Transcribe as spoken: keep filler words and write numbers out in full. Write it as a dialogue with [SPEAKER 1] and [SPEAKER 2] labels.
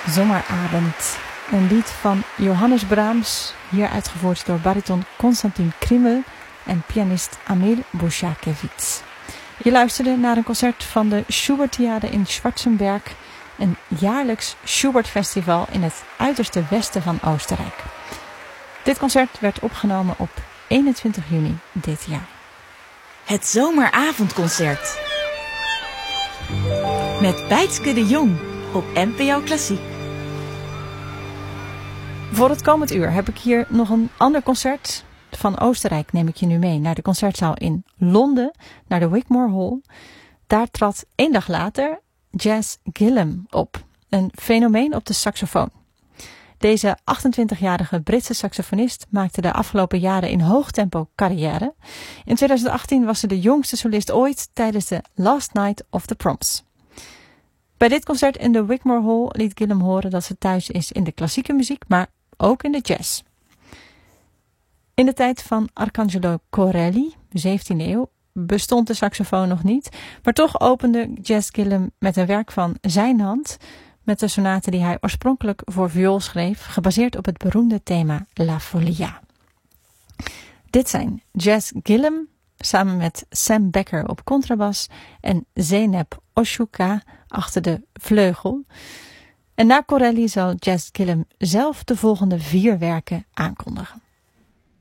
[SPEAKER 1] Zomeravond. Een lied van Johannes Brahms, hier uitgevoerd door bariton Konstantin Krimmel en pianist Emil Bushakevitz. Je luisterde naar een concert van de Schubertiade in Schwarzenberg, een jaarlijks Schubert-festival in het uiterste westen van Oostenrijk. Dit concert werd opgenomen op eenentwintig juni dit jaar.
[SPEAKER 2] Het zomeravondconcert met Bijtske de Jong op N P O Klassiek.
[SPEAKER 1] Voor het komend uur heb ik hier nog een ander concert. Van Oostenrijk neem ik je nu mee naar de concertzaal in Londen, naar de Wigmore Hall. Daar trad één dag later Jas Gillham op, een fenomeen op de saxofoon. Deze achtentwintigjarige Britse saxofonist maakte de afgelopen jaren in hoog tempo carrière. In twintig achttien was ze de jongste solist ooit tijdens de Last Night of the Proms. Bij dit concert in de Wigmore Hall liet Gillham horen dat ze thuis is in de klassieke muziek, maar ook in de jazz. In de tijd van Arcangelo Corelli, de zeventiende eeuw, bestond de saxofoon nog niet, maar toch opende Jas Gillham met een werk van zijn hand, met de sonate die hij oorspronkelijk voor viool schreef, gebaseerd op het beroemde thema La Folia. Dit zijn Jas Gillham samen met Sam Becker op contrabas en Zeynep Oshuka achter de vleugel. En na Corelli zal Jas Gillham zelf de volgende vier werken aankondigen.